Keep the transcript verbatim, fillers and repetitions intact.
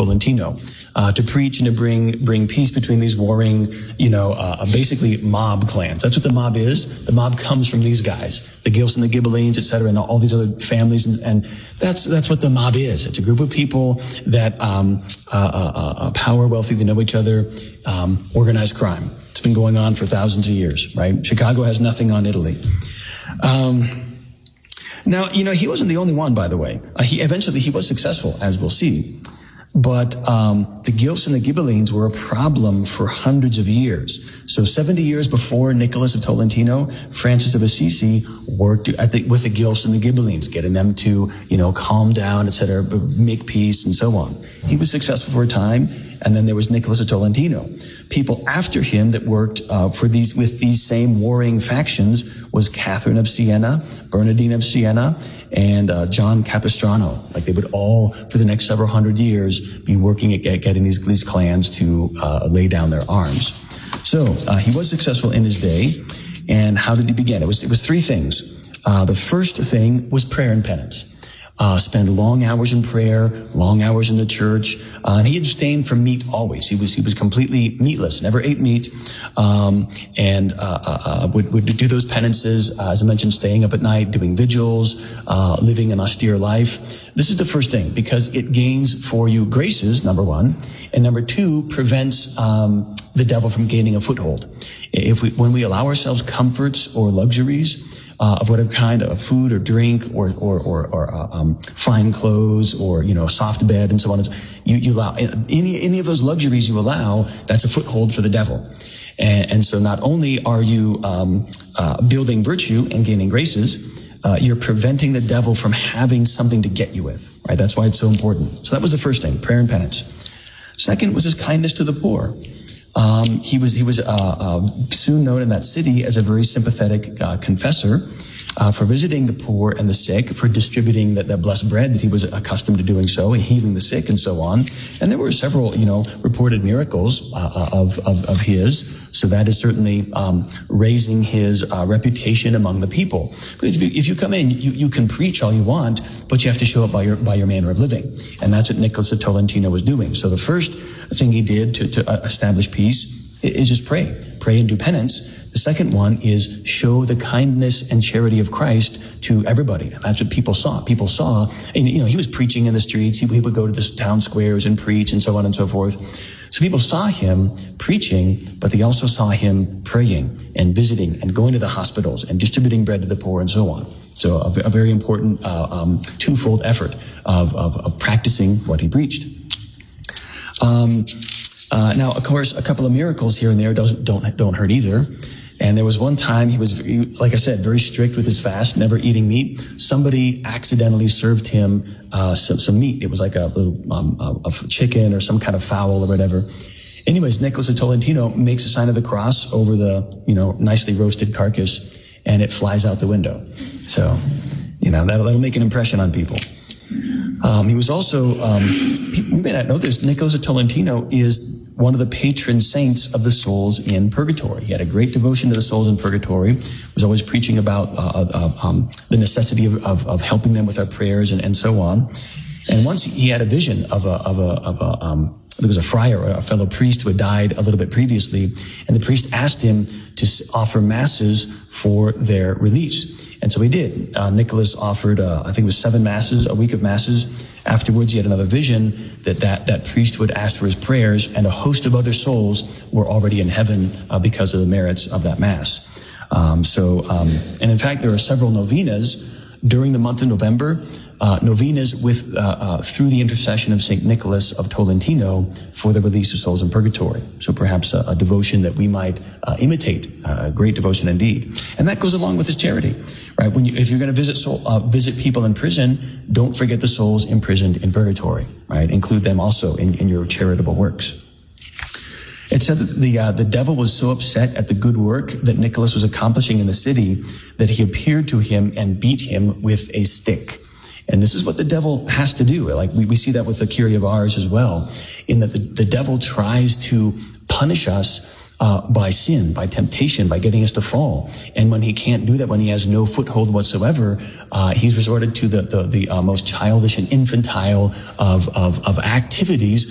Tolentino, uh, to preach and to bring bring peace between these warring, you know, uh, basically mob clans. That's what the mob is. The mob comes from these guys, the Gilson, the Ghibellines, et cetera, and all these other families, and, and that's that's what the mob is. It's a group of people that um, uh, uh, uh, power, wealthy, they know each other, um, organized crime. It's been going on for thousands of years, right? Chicago has nothing on Italy. Um, now, you know, he wasn't the only one, by the way. Uh, he eventually he was successful, as we'll see. But um, the Guelphs and the Ghibellines were a problem for hundreds of years. So seventy years before Nicholas of Tolentino, Francis of Assisi worked at the, with the Guelphs and the Ghibellines, getting them to, you know, calm down, et cetera, make peace, and so on. He was successful for a time, and then there was Nicholas of Tolentino. People after him that worked uh, for these with these same warring factions was Catherine of Siena, Bernardine of Siena, and uh, John Capistrano. Like they would all, for the next several hundred years, be working at getting these, these clans to uh, lay down their arms. So uh, he was successful in his day. And how did he begin? It was it was three things. Uh, the first thing was prayer and penance. Uh, spend long hours in prayer, long hours in the church, uh, and he abstained from meat always. He was he was completely meatless, never ate meat, um, and uh, uh, would would do those penances, uh, as I mentioned, staying up at night, doing vigils, uh, living an austere life. This is the first thing, because it gains for you graces, number one, and number two, prevents um, the devil from gaining a foothold. If we when we allow ourselves comforts or luxuries, Uh, of whatever kind of food or drink or or or, or uh, um, fine clothes or you know a soft bed and so on, you, you allow any any of those luxuries you allow, that's a foothold for the devil. And, and so not only are you um, uh, building virtue and gaining graces, uh, you're preventing the devil from having something to get you with. Right? That's why it's so important. So that was the first thing: prayer and penance. Second was his kindness to the poor. Um, he was he was uh, uh, soon known in that city as a very sympathetic uh, confessor uh, for visiting the poor and the sick, for distributing that, that blessed bread that he was accustomed to doing so, and healing the sick and so on. And there were several, you know, reported miracles uh, of, of of his. So that is certainly um, raising his uh, reputation among the people. Because if you, if you come in, you, you can preach all you want, but you have to show up by your by your manner of living, and that's what Nicholas of Tolentino was doing. So the first thing he did to, to establish peace is just pray, pray and do penance. The second one is show the kindness and charity of Christ to everybody. That's what people saw. People saw, and, you know, he was preaching in the streets. He, he would go to the town squares and preach and so on and so forth. So people saw him preaching, but they also saw him praying and visiting and going to the hospitals and distributing bread to the poor and so on. So a, a very important uh, um, twofold effort of, of, of practicing what he preached. Um, uh, now, of course, a couple of miracles here and there don't don't don't hurt either. And there was one time he was, like I said, very strict with his fast, never eating meat. Somebody accidentally served him uh, some, some meat. It was like a little um, a, a chicken or some kind of fowl or whatever. Anyways, Nicholas of Tolentino makes a sign of the cross over the, you know, nicely roasted carcass, and it flies out the window. So, you know, that'll, that'll make an impression on people. Um, he was also, um, you may not know this, Nicholas of Tolentino is one of the patron saints of the souls in purgatory. He had a great devotion to the souls in purgatory, was always preaching about uh, uh, um, the necessity of, of, of helping them with our prayers and, and so on. And once he had a vision of a, of a, of a um, there was a friar, a fellow priest who had died a little bit previously, and the priest asked him to offer masses for their release. And so he did. Uh, Nicholas offered, uh, I think it was seven masses, a week of masses. Afterwards, he had another vision that that, that priest would ask for his prayers, and a host of other souls were already in heaven uh, because of the merits of that mass. Um, so, um, and in fact, there are several novenas during the month of November, uh, novenas with, uh, uh, through the intercession of Saint Nicholas of Tolentino for the release of souls in purgatory. So perhaps a, a devotion that we might uh, imitate, uh, a great devotion indeed. And that goes along with his charity, right? When you, if you're going to visit soul, uh, visit people in prison, don't forget the souls imprisoned in purgatory, right? Include them also in, in your charitable works. It said that the uh, the devil was so upset at the good work that Nicholas was accomplishing in the city that he appeared to him and beat him with a stick. And this is what the devil has to do. Like we, we see that with the Kyrie of Ars as well, in that the, the devil tries to punish us uh, by sin, by temptation, by getting us to fall. And when he can't do that, when he has no foothold whatsoever, uh, he's resorted to the the, the uh, most childish and infantile of, of of activities